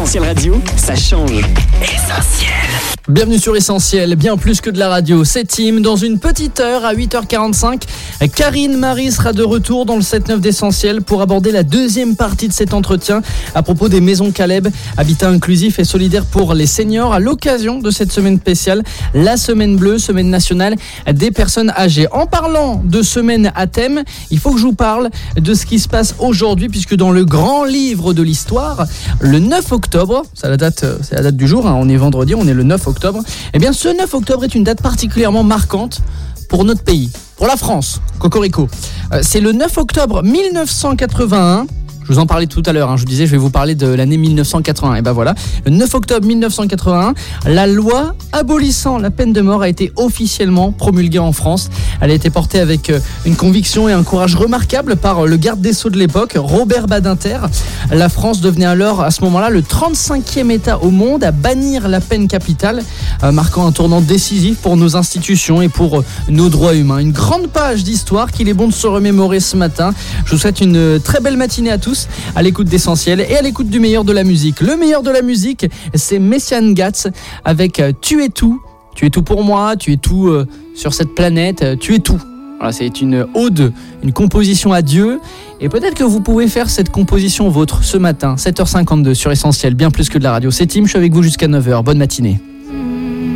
Essentiel Radio, ça change. Essentiel. Bienvenue sur Essentiel, bien plus que de la radio. C'est Tim, dans une petite heure à 8h45, Karine Marie sera de retour dans le 7-9 d'Essentiel pour aborder la deuxième partie de cet entretien à propos des maisons Caleb, habitat inclusif et solidaire pour les seniors, à l'occasion de cette semaine spéciale, la semaine bleue, semaine nationale des personnes âgées. En parlant de semaine à thème, il faut que je vous parle de ce qui se passe aujourd'hui, puisque dans le grand livre de l'histoire, le 9 octobre, c'est la date du jour, on est vendredi, on est le 9 octobre, eh bien ce 9 octobre est une date particulièrement marquante pour notre pays, pour la France, Cocorico. C'est le 9 octobre 1981. Je vous en parlais tout à l'heure, je vous disais je vais vous parler de l'année 1981. Et ben voilà, le 9 octobre 1981, la loi abolissant la peine de mort a été officiellement promulguée en France. Elle a été portée avec une conviction et un courage remarquable par le garde des Sceaux de l'époque, Robert Badinter. La France devenait alors à ce moment-là le 35e État au monde à bannir la peine capitale, marquant un tournant décisif pour nos institutions et pour nos droits humains. Une grande page d'histoire qu'il est bon de se remémorer ce matin. Je vous souhaite une très belle matinée à tous, à l'écoute d'Essentiel et à l'écoute du meilleur de la musique. Le meilleur de la musique, c'est Messian Gats avec Tu es tout. Tu es tout pour moi, tu es tout sur cette planète, tu es tout. Voilà, c'est une ode, une composition à Dieu. Et peut-être que vous pouvez faire cette composition vôtre ce matin, 7h52 sur Essentiel, bien plus que de la radio. C'est Tim, je suis avec vous jusqu'à 9h. Bonne matinée.